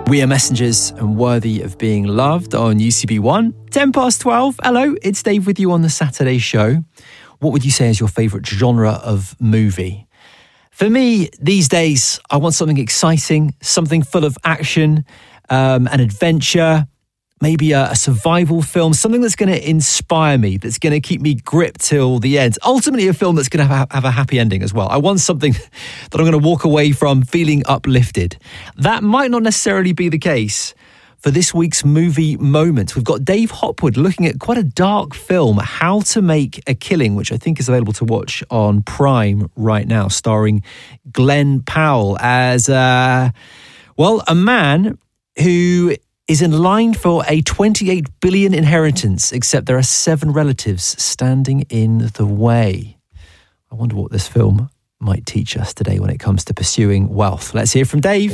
We are messengers and worthy of being loved on UCB1. 10 past 12. Hello, it's Dave with you on the Saturday show. What would you say is your favourite genre of movie? For me, these days, I want something exciting, something full of action, an adventure, maybe a survival film, something that's going to inspire me, that's going to keep me gripped till the end. Ultimately, a film that's going to have a happy ending as well. I want something that I'm going to walk away from feeling uplifted. That might not necessarily be the case for this week's movie moment. We've got Dave Hopwood looking at quite a dark film, How to Make a Killing, which I think is available to watch on Prime right now, starring Glenn Powell as, a man who is in line for a 28 billion inheritance, except there are 7 relatives standing in the way. I wonder what this film might teach us today when it comes to pursuing wealth. Let's hear from Dave.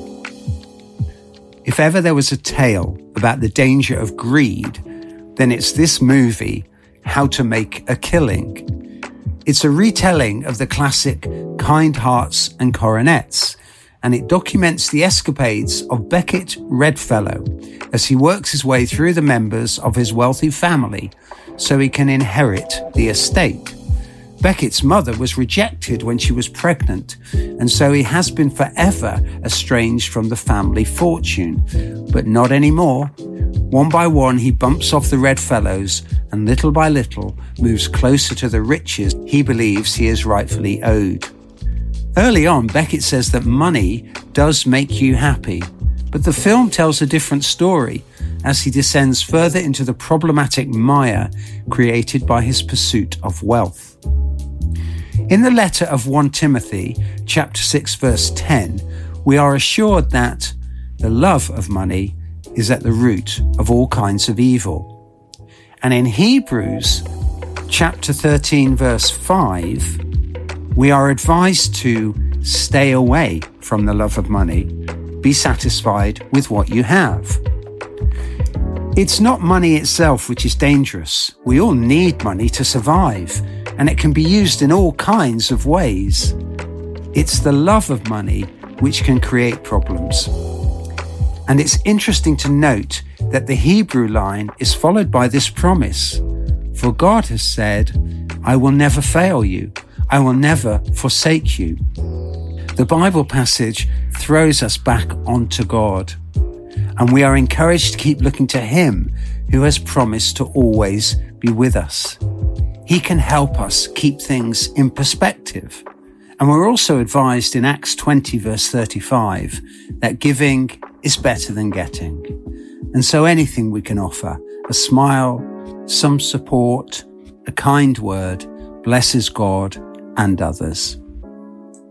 If ever there was a tale about the danger of greed, then it's this movie, How to Make a Killing. It's a retelling of the classic Kind Hearts and Coronets, and it documents the escapades of Beckett Redfellow as he works his way through the members of his wealthy family so he can inherit the estate. Beckett's mother was rejected when she was pregnant, and so he has been forever estranged from the family fortune. But not anymore. One by one, he bumps off the Redfellows and little by little moves closer to the riches he believes he is rightfully owed. Early on, Beckett says that money does make you happy, but the film tells a different story as he descends further into the problematic mire created by his pursuit of wealth. In the letter of 1 Timothy, chapter 6, verse 10, we are assured that the love of money is at the root of all kinds of evil. And in Hebrews, chapter 13, verse 5, we are advised to stay away from the love of money, be satisfied with what you have. It's not money itself which is dangerous. We all need money to survive, and it can be used in all kinds of ways. It's the love of money which can create problems. And it's interesting to note that the Hebrew line is followed by this promise. For God has said, I will never fail you. I will never forsake you. The Bible passage throws us back onto God, and we are encouraged to keep looking to Him who has promised to always be with us. He can help us keep things in perspective. And we're also advised in Acts 20 verse 35 that giving is better than getting. And so anything we can offer, a smile, some support, a kind word, blesses God and others.